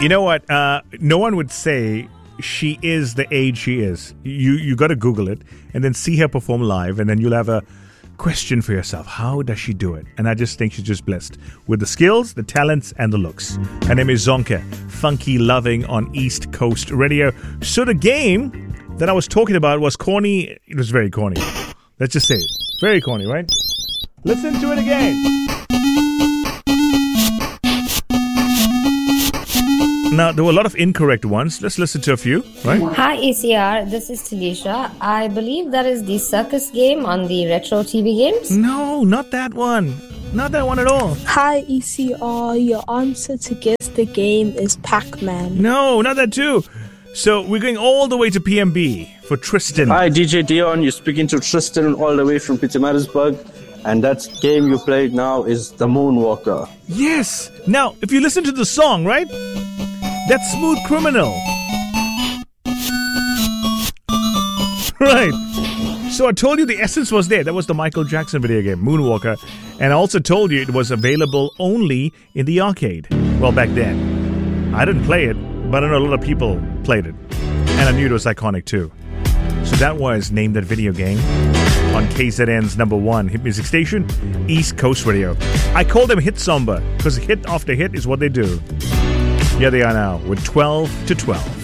You know what? No one would say she is the age she is. You got to Google it and then see her perform live, and then you'll have a question for yourself. How does she do it? And I just think she's just blessed with the skills, the talents, and the looks. Her name is Zonke. Funky Loving on East Coast Radio. So the game that I was talking about was corny. It was very corny. Let's just say it. Very corny, right? Listen to it again. Now, there were a lot of incorrect ones. Let's listen to a few, right? Hi, ECR. This is Talisha. I believe that is the circus game on the retro TV games. No, not that one. Not that one at all. Hi, ECR. Your answer to guess the game is Pac-Man. No, not that too. So we're going all the way to PMB for Tristan. Hi, DJ Dion. You're speaking to Tristan all the way from Pietermaritzburg. And that game you played now is the Moonwalker. Yes. Now, if you listen to the song, right? That's Smooth Criminal. Right. So I told you the essence was there. That was the Michael Jackson video game, Moonwalker. And I also told you it was available only in the arcade. Well, back then. I didn't play it, but I know a lot of people played it. And I knew it was iconic too. So that was Name That Video Game on KZN's number one hit music station, East Coast Radio. I call them Hit Samba because hit after hit is what they do. Here they are now with 12 to 12.